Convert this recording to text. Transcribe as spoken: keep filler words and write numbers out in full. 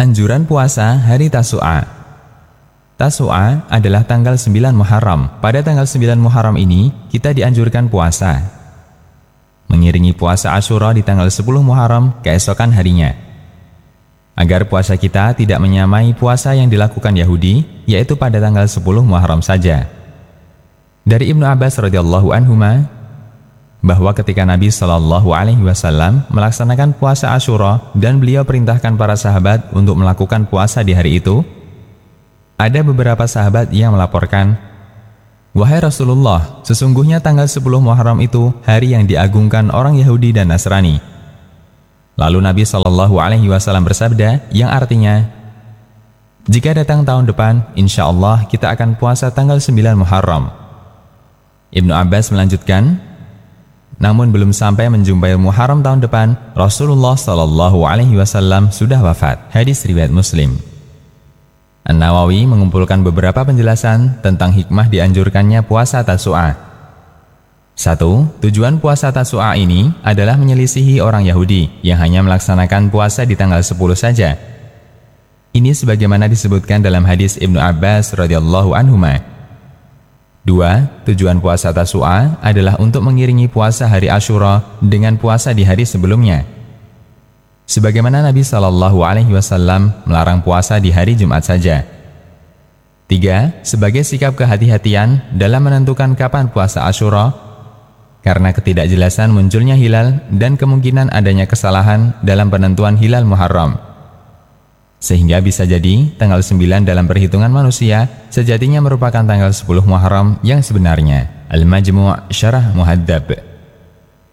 Anjuran puasa hari Tasu'a. Tasu'a adalah tanggal sembilan Muharram. Pada tanggal sembilan Muharram ini, kita dianjurkan puasa. Mengiringi puasa Asyura di tanggal sepuluh Muharram keesokan harinya. Agar puasa kita tidak menyamai puasa yang dilakukan Yahudi, yaitu pada tanggal sepuluh Muharram saja. Dari Ibnu Abbas radhiyallahu anhuma, bahwa ketika Nabi shallallahu alaihi wasallam melaksanakan puasa Asyura dan beliau perintahkan para sahabat untuk melakukan puasa di hari itu, ada beberapa sahabat yang melaporkan, "Wahai Rasulullah, sesungguhnya tanggal sepuluh Muharram itu hari yang diagungkan orang Yahudi dan Nasrani." Lalu Nabi shallallahu alaihi wasallam bersabda, yang artinya, "Jika datang tahun depan, insya Allah kita akan puasa tanggal sembilan Muharram." Ibnu Abbas melanjutkan, namun belum sampai menjumpai Muharram tahun depan, Rasulullah shallallahu alaihi wasallam sudah wafat. Hadis riwayat Muslim. An-Nawawi mengumpulkan beberapa penjelasan tentang hikmah dianjurkannya puasa Tasu'a. Satu, tujuan puasa Tasu'a ini adalah menyelisihi orang Yahudi yang hanya melaksanakan puasa di tanggal sepuluh saja. Ini sebagaimana disebutkan dalam hadis Ibnu Abbas radhiyallahu anhuma. Dua, tujuan puasa Tasu'a adalah untuk mengiringi puasa hari Asyura dengan puasa di hari sebelumnya. Sebagaimana Nabi shallallahu alaihi wasallam melarang puasa di hari Jumat saja. Tiga, sebagai sikap kehati-hatian dalam menentukan kapan puasa Asyura, karena ketidakjelasan munculnya hilal dan kemungkinan adanya kesalahan dalam penentuan hilal Muharram. Sehingga bisa jadi tanggal sembilan dalam perhitungan manusia sejatinya merupakan tanggal sepuluh Muharram yang sebenarnya. Al-Majmu' Syarah Muhadzab.